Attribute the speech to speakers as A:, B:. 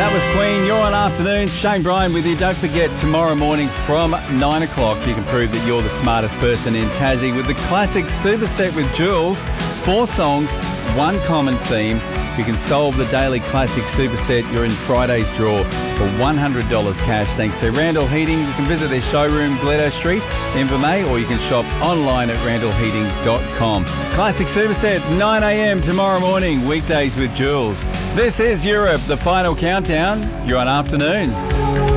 A: That was Queen. You're on Afternoons. Shane Bryan with you. Don't forget, tomorrow morning from 9 o'clock, you can prove that you're the smartest person in Tassie with the classic superset with Jules. 4 songs, 1 common theme. You can solve the daily classic superset. You're in Friday's draw for $100 cash thanks to Randall Heating. You can visit their showroom, Gledo Street, Invermay, or you can shop online at randallheating.com. Classic superset, 9 a.m. tomorrow morning, weekdays with Jules. This is Europe, the final countdown. You're on Afternoons.